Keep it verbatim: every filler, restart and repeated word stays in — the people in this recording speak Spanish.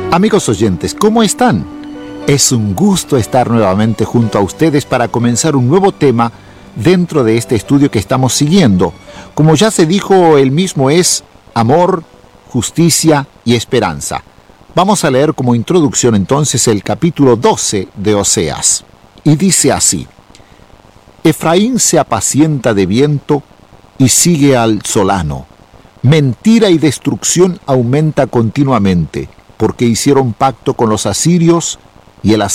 Amigos oyentes, ¿cómo están? Es un gusto estar nuevamente junto a ustedes para comenzar un nuevo tema dentro de este estudio que estamos siguiendo. Como ya se dijo, el mismo es amor, justicia y esperanza. Vamos a leer como introducción entonces el capítulo doce de Oseas. Y dice así: Efraín se apacienta de viento y sigue al solano. Mentira y destrucción aumenta continuamente, porque hicieron pacto con los asirios y el